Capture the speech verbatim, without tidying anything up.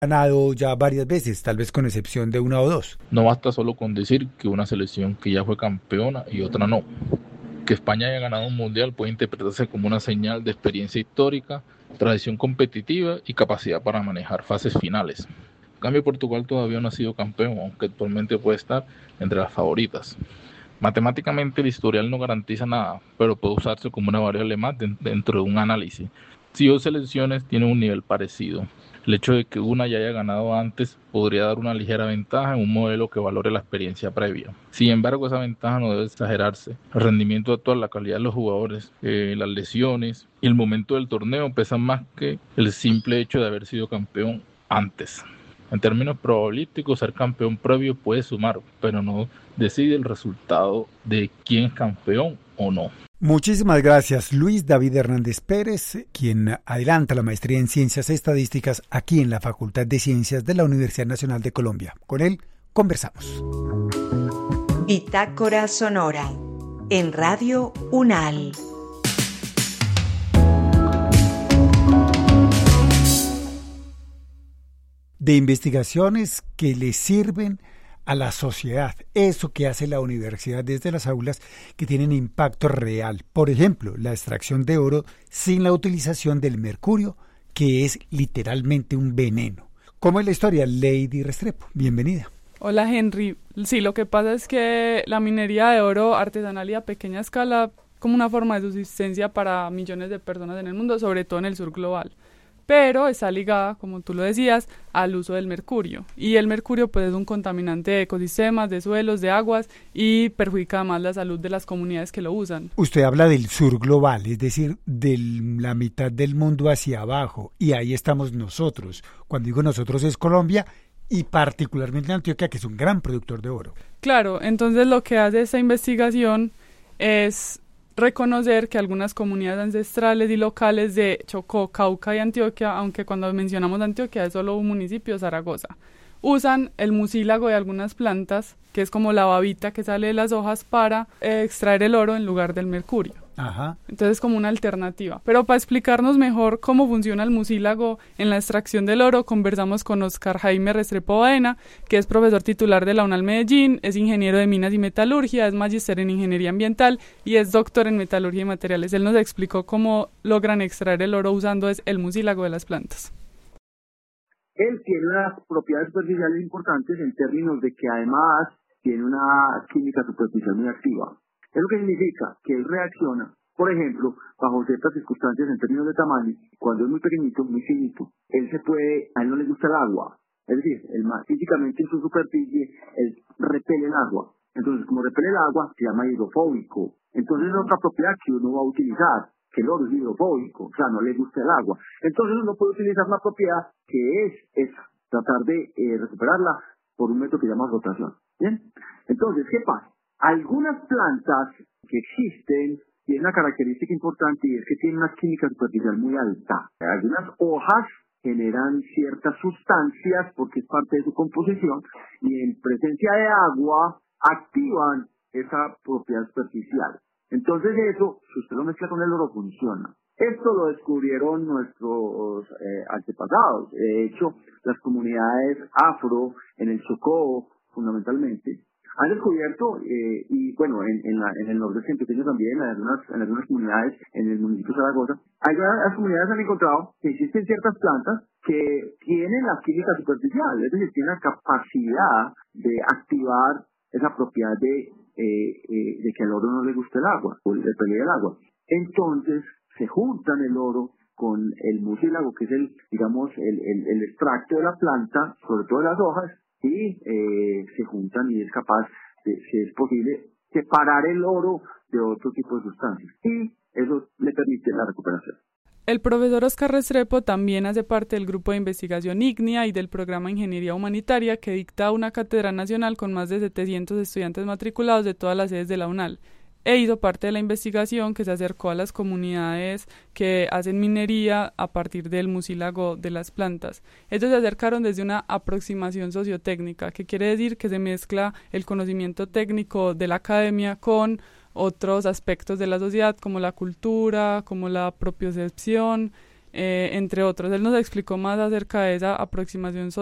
ganado ya varias veces, tal vez con excepción de una o dos. No basta solo con decir que una selección que ya fue campeona y otra no. Que España haya ganado un mundial puede interpretarse como una señal de experiencia histórica, tradición competitiva y capacidad para manejar fases finales. En cambio, Portugal todavía no ha sido campeón, aunque actualmente puede estar entre las favoritas. Matemáticamente el historial no garantiza nada, pero puede usarse como una variable más dentro de un análisis. Si dos selecciones tienen un nivel parecido, el hecho de que una ya haya ganado antes podría dar una ligera ventaja en un modelo que valore la experiencia previa. Sin embargo, esa ventaja no debe exagerarse. El rendimiento actual, la calidad de los jugadores, eh, las lesiones y el momento del torneo pesan más que el simple hecho de haber sido campeón antes. En términos probabilísticos, ser campeón previo puede sumar, pero no decide el resultado de quién es campeón o no. Muchísimas gracias, Luis David Hernández Pérez, quien adelanta la maestría en Ciencias Estadísticas aquí en la Facultad de Ciencias de la Universidad Nacional de Colombia. Con él conversamos. Bitácora Sonora en Radio UNAL. De investigaciones que le sirven a la sociedad, eso que hace la universidad desde las aulas que tienen impacto real. Por ejemplo, la extracción de oro sin la utilización del mercurio, que es literalmente un veneno. ¿Cómo es la historia? Lady Restrepo, bienvenida. Hola Henry, sí, lo que pasa es que la minería de oro artesanal y a pequeña escala como una forma de subsistencia para millones de personas en el mundo, sobre todo en el sur global. Pero está ligada, como tú lo decías, al uso del mercurio. Y el mercurio pues es un contaminante de ecosistemas, de suelos, de aguas y perjudica más la salud de las comunidades que lo usan. Usted habla del sur global, es decir, de la mitad del mundo hacia abajo. Y ahí estamos nosotros. Cuando digo nosotros es Colombia y particularmente Antioquia, que es un gran productor de oro. Claro, entonces lo que hace esta investigación es reconocer que algunas comunidades ancestrales y locales de Chocó, Cauca y Antioquia, aunque cuando mencionamos Antioquia es solo un municipio, Zaragoza, usan el mucílago de algunas plantas, que es como la babita que sale de las hojas, para eh, extraer el oro en lugar del mercurio. Ajá. Entonces como una alternativa. Pero para explicarnos mejor cómo funciona el mucílago en la extracción del oro, conversamos con Oscar Jaime Restrepo Baena, que es profesor titular de la UNAL Medellín, es ingeniero de minas y metalurgia, es magíster en ingeniería ambiental y es doctor en metalurgia y materiales. Él nos explicó cómo logran extraer el oro usando es el mucílago de las plantas. Él tiene unas propiedades superficiales importantes en términos de que además tiene una química superficial muy activa. Eso que significa que él reacciona, por ejemplo, bajo ciertas circunstancias en términos de tamaño, cuando es muy pequeñito, muy finito, él se puede, a él no le gusta el agua, es decir, él físicamente en su superficie, él repele el agua. Entonces, como repele el agua, se llama hidrofóbico. Entonces, es otra propiedad que uno va a utilizar, que el oro es hidrofóbico, o sea, no le gusta el agua. Entonces, uno puede utilizar una propiedad que es esa, tratar de eh, recuperarla por un método que se llama rotación. ¿Bien? Entonces, ¿qué pasa? Algunas plantas que existen tienen una característica importante y es que tienen una química superficial muy alta. Algunas hojas generan ciertas sustancias porque es parte de su composición y en presencia de agua activan esa propiedad superficial. Entonces eso, si usted lo mezcla con el oro, funciona. Esto lo descubrieron nuestros eh, antepasados. De hecho, las comunidades afro en el Chocó, fundamentalmente, han descubierto, eh, y bueno, en, en, la, en el nordeste antioqueño también, en algunas, en algunas comunidades, en el municipio de Zaragoza, algunas comunidades han encontrado que existen ciertas plantas que tienen la química superficial, es decir, tienen la capacidad de activar esa propiedad de, eh, eh, de que al oro no le gusta el agua, o le pelea el agua. Entonces, se juntan el oro con el mucílago, que es el, digamos, el, el, el extracto de la planta, sobre todo de las hojas, y eh, se juntan y es capaz, de, si es posible, separar el oro de otro tipo de sustancias. Y eso le permite la recuperación. El profesor Oscar Restrepo también hace parte del grupo de investigación IGNIA y del programa Ingeniería Humanitaria que dicta una cátedra nacional con más de setecientos estudiantes matriculados de todas las sedes de la UNAL. He hizo parte de la investigación que se acercó a las comunidades que hacen minería a partir del mucílago de las plantas. Ellos se acercaron desde una aproximación sociotécnica, que quiere decir que se mezcla el conocimiento técnico de la academia con otros aspectos de la sociedad, como la cultura, como la propiocepción, eh, entre otros. Él nos explicó más acerca de esa aproximación